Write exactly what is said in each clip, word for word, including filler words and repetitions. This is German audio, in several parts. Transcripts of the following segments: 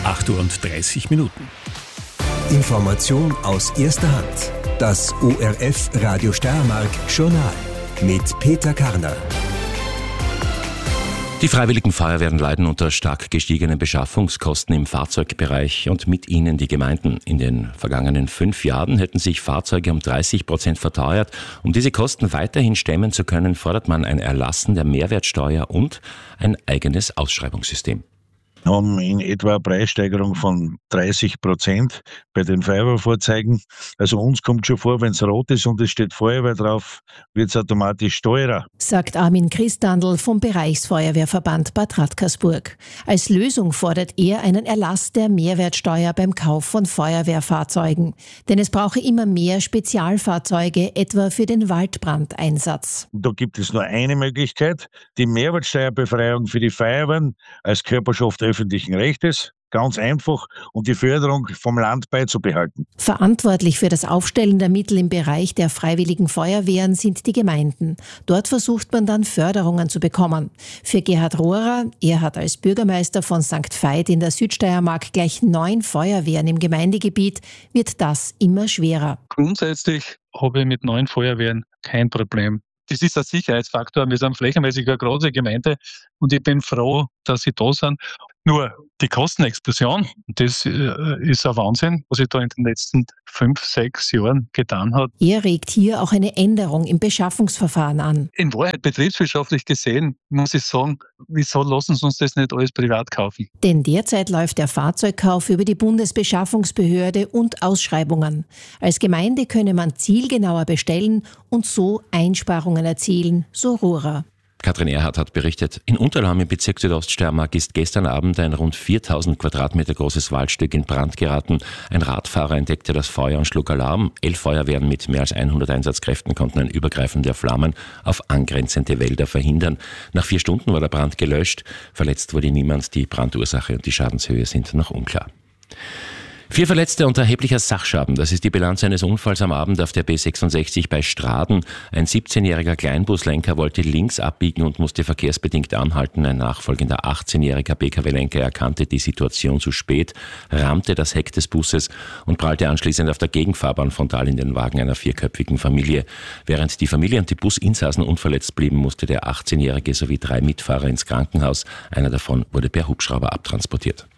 acht Uhr und dreißig Minuten. Information aus erster Hand. Das O R F Radio Steiermark Journal mit Peter Karner. Die Freiwilligen Feuerwehren leiden unter stark gestiegenen Beschaffungskosten im Fahrzeugbereich und mit ihnen die Gemeinden. In den vergangenen fünf Jahren hätten sich Fahrzeuge um dreißig Prozent verteuert. Um diese Kosten weiterhin stemmen zu können, fordert man ein Erlassen der Mehrwertsteuer und ein eigenes Ausschreibungssystem. Wir haben in etwa eine Preissteigerung von dreißig Prozent bei den Feuerwehrfahrzeugen. Also uns kommt schon vor, wenn es rot ist und es steht Feuerwehr drauf, wird es automatisch teurer. Sagt Armin Christandl vom Bereichsfeuerwehrverband Bad Radkersburg. Als Lösung fordert er einen Erlass der Mehrwertsteuer beim Kauf von Feuerwehrfahrzeugen. Denn es brauche immer mehr Spezialfahrzeuge, etwa für den Waldbrandeinsatz. Da gibt es nur eine Möglichkeit, die Mehrwertsteuerbefreiung für die Feuerwehren als Körperschaft öffentlichen Rechtes, ganz einfach, und die Förderung vom Land beizubehalten. Verantwortlich für das Aufstellen der Mittel im Bereich der Freiwilligen Feuerwehren sind die Gemeinden. Dort versucht man dann Förderungen zu bekommen. Für Gerhard Rohrer, er hat als Bürgermeister von Sankt Veit in der Südsteiermark gleich neun Feuerwehren im Gemeindegebiet, wird das immer schwerer. Grundsätzlich habe ich mit neun Feuerwehren kein Problem. Das ist ein Sicherheitsfaktor. Wir sind flächenmäßig eine große Gemeinde und ich bin froh, dass sie da sind. Nur die Kostenexplosion, das ist ein Wahnsinn, was sich da in den letzten fünf, sechs Jahren getan hat. Er regt hier auch eine Änderung im Beschaffungsverfahren an. In Wahrheit betriebswirtschaftlich gesehen, muss ich sagen, wieso lassen sie uns das nicht alles privat kaufen? Denn derzeit läuft der Fahrzeugkauf über die Bundesbeschaffungsbehörde und Ausschreibungen. Als Gemeinde könne man zielgenauer bestellen und so Einsparungen erzielen, so Rohrer. Katrin Erhardt hat berichtet, in Unterlahm im Bezirk Südoststeiermark ist gestern Abend ein rund viertausend Quadratmeter großes Waldstück in Brand geraten. Ein Radfahrer entdeckte das Feuer und schlug Alarm. Elf Feuerwehren mit mehr als hundert Einsatzkräften konnten ein Übergreifen der Flammen auf angrenzende Wälder verhindern. Nach vier Stunden war der Brand gelöscht. Verletzt wurde niemand. Die Brandursache und die Schadenshöhe sind noch unklar. Vier Verletzte und erheblicher Sachschaden. Das ist die Bilanz eines Unfalls am Abend auf der B sechsundsechzig bei Straden. Ein siebzehnjähriger Kleinbuslenker wollte links abbiegen und musste verkehrsbedingt anhalten. Ein nachfolgender achtzehnjähriger P K W-Lenker erkannte die Situation zu spät, rammte das Heck des Busses und prallte anschließend auf der Gegenfahrbahn frontal in den Wagen einer vierköpfigen Familie. Während die Familie und die Businsassen unverletzt blieben, musste der achtzehnjährige sowie drei Mitfahrer ins Krankenhaus. Einer davon wurde per Hubschrauber abtransportiert.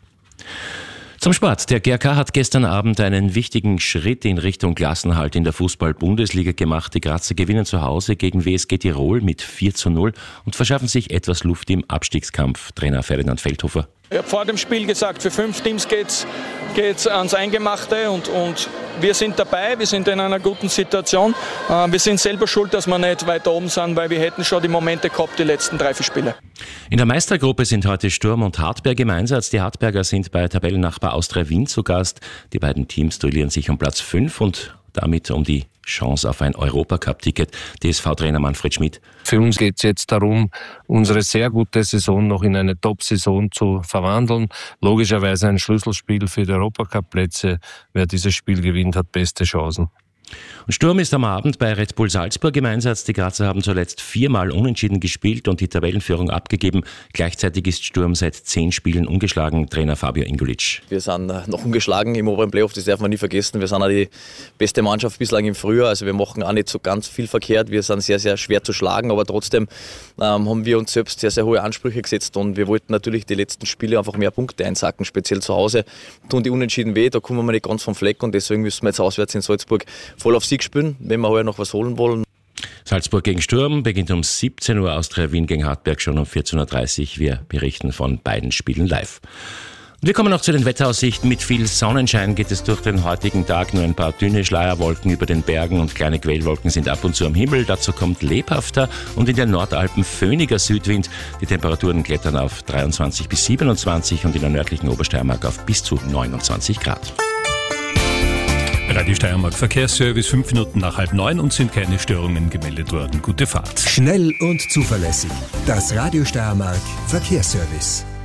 Zum Sport. Der G R K hat gestern Abend einen wichtigen Schritt in Richtung Klassenerhalt in der Fußball-Bundesliga gemacht. Die Grazer gewinnen zu Hause gegen W S G Tirol mit vier zu null und verschaffen sich etwas Luft im Abstiegskampf. Trainer Ferdinand Feldhofer. Ich habe vor dem Spiel gesagt, für fünf Teams geht's geht's ans Eingemachte und, und wir sind dabei, wir sind in einer guten Situation. Wir sind selber schuld, dass wir nicht weiter oben sind, weil wir hätten schon die Momente gehabt, die letzten drei, vier Spiele. In der Meistergruppe sind heute Sturm und Hartberg im Einsatz. Die Hartberger sind bei Tabellennachbar Austria Wien zu Gast. Die beiden Teams duellieren sich um Platz fünf und damit um die Chance auf ein Europacup-Ticket. D S V-Trainer Manfred Schmidt. Für uns geht es jetzt darum, unsere sehr gute Saison noch in eine Top-Saison zu verwandeln. Logischerweise ein Schlüsselspiel für die Europacup-Plätze. Wer dieses Spiel gewinnt, hat beste Chancen. Und Sturm ist am Abend bei Red Bull Salzburg im Einsatz. Die Grazer haben zuletzt viermal unentschieden gespielt und die Tabellenführung abgegeben. Gleichzeitig ist Sturm seit zehn Spielen ungeschlagen. Trainer Fabio Ingulic. Wir sind noch ungeschlagen im oberen Playoff, das darf man nie vergessen. Wir sind auch die beste Mannschaft bislang im Frühjahr. Also wir machen auch nicht so ganz viel verkehrt. Wir sind sehr, sehr schwer zu schlagen, aber trotzdem ähm, haben wir uns selbst sehr, sehr hohe Ansprüche gesetzt und wir wollten natürlich die letzten Spiele einfach mehr Punkte einsacken, speziell zu Hause. Tun die Unentschieden weh, da kommen wir nicht ganz vom Fleck und deswegen müssen wir jetzt auswärts in Salzburg voll auf Sieg spielen, wenn wir heuer noch was holen wollen. Salzburg gegen Sturm beginnt um siebzehn Uhr, Austria Wien gegen Hartberg schon um vierzehn Uhr dreißig. Wir berichten von beiden Spielen live. Und wir kommen noch zu den Wetteraussichten. Mit viel Sonnenschein geht es durch den heutigen Tag. Nur ein paar dünne Schleierwolken über den Bergen und kleine Quellwolken sind ab und zu am Himmel. Dazu kommt lebhafter und in den Nordalpen föhniger Südwind. Die Temperaturen klettern auf dreiundzwanzig bis siebenundzwanzig und in der nördlichen Obersteiermark auf bis zu neunundzwanzig Grad. Radio Steiermark Verkehrsservice, fünf Minuten nach halb neun und sind keine Störungen gemeldet worden. Gute Fahrt. Schnell und zuverlässig. Das Radio Steiermark Verkehrsservice.